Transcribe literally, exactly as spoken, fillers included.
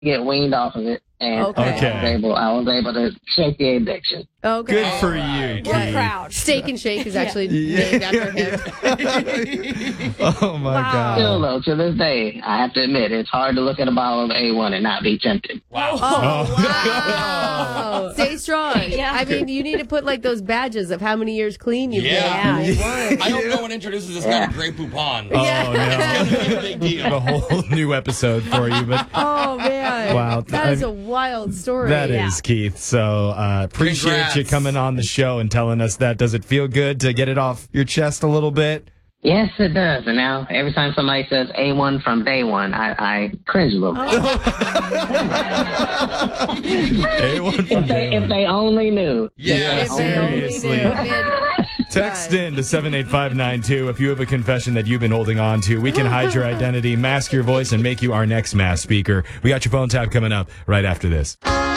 get weaned off of it. And Okay. I, was able, I was able to shake the addiction. Okay. Good for you, We're Keith. proud. Steak and Shake is actually named after him. Oh, my Wow. Still, God. though, to this day, I have to admit, it's hard to look at a bottle of A one and not be tempted. Wow. Oh, wow. Stay strong. Yeah. I mean, you need to put like those badges of how many years clean you've Yeah. been. Yeah. I hope no one introduces this guy to Grey Poupon. Oh, It's no. gonna be a big deal. A whole new episode for you, but Oh, man. Wow. That is I- a wild story. that is Yeah. Keith. So uh, appreciate Congrats. you coming on the show and telling us that. Does it feel good to get it off your chest a little bit? Yes, it does. And now, every time somebody says A one from day one, I, I cringe a little bit. A one from If they, day if one. they only knew. Yeah. If they only Seriously. knew. Man. Text in to seven eight five nine two if you have a confession that you've been holding on to. We can hide your identity, mask your voice, and make you our next mass speaker. We got your phone tap coming up right after this.